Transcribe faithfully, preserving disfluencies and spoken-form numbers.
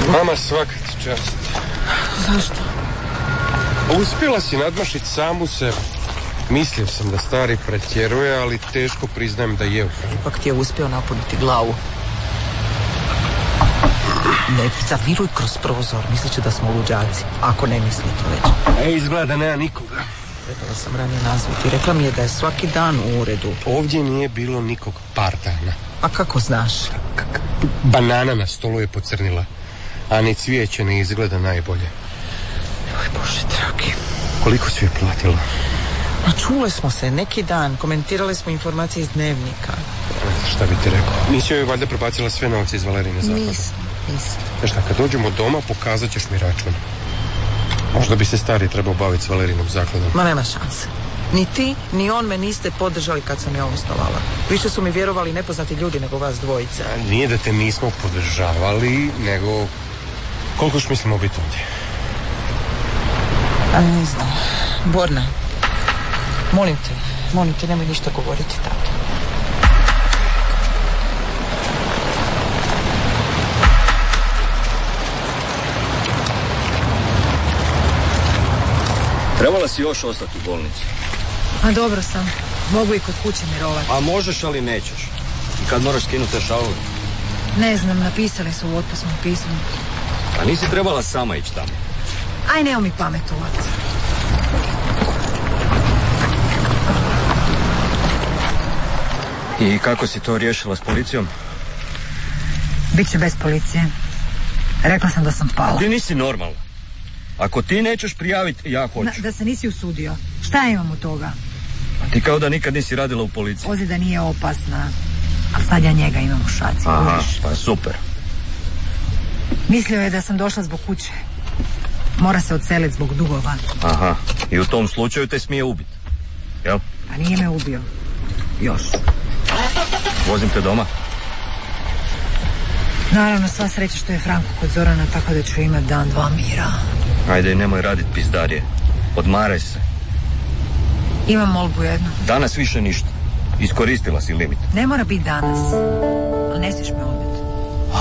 Mama, svaka ti čast. Zašto? Uspjela si nadmašiti samu sebe. Mislio sam da stari pretjeruje, ali teško priznajem da je upravo. Ipak ti je uspio napuniti glavu. Ne zaviruj kroz prozor, mislit će da smo luđaci. Ako ne misli to već. E, izgleda nema nikoga. Trebala sam ranije nazvati. Rekla mi je da je svaki dan u uredu. Ovdje nije bilo nikog par dana. A kako znaš? K- banana na stolu je pocrnila, a ni cvijeće ne izgleda najbolje. Oj, Bože dragi. Koliko si je platila? Pa čule smo se neki dan, komentirali smo informacije iz dnevnika. Šta bi ti rekao? Nisi joj valjda prebacila sve novce iz Valerine zaklade? Nisam, nisam. Znaš šta, kad dođemo doma pokazat ćeš mi račun. Možda bi se stari trebao baviti s Valerinom zakladom. Ma nema šanse. Ni ti, ni on me niste podržali kad sam ja osnovala. Više su mi vjerovali nepoznati ljudi nego vas dvojica. A nije da te nismo podržavali, nego koliko još mislimo biti ovdje? A ne znam. Borna, molim te, molim te, nemoj ništa govoriti tato. Trebala si još ostati u bolnici. A dobro sam. Mogu i kod kuće mirovati. A možeš, ali nećeš. I kad moraš skinuti te šalove? Ne znam, napisali su u otpusnom pismu. A nisi trebala sama ići tamo? Aj, neo mi pametovati. I kako si to riješila s policijom? Biće bez policije. Rekla sam da sam pala. Ti nisi normalna. Ako ti nećeš prijaviti, ja hoću. Na, da se nisi usudio. Šta ja imam od toga? A ti kao da nikad nisi radila u policiji. Ozljeda nije opasna. A sad ja njega imam u šaci. Aha, pa super. Mislio je da sam došla zbog kuće. Mora se odseliti zbog dugova. Aha, i u tom slučaju te smije ubiti. Jel? A nije me ubio. Još. Vozim te doma. Naravno, sva sreća što je Franko kod Zorana, tako da ću imat dan, dva mira. Ajde, nemoj radit pizdarije. Odmaraj se. Imam molbu jednu. Danas više ništa. Iskoristila si limit. Ne mora biti danas. Ali ne smiješ me odbiti.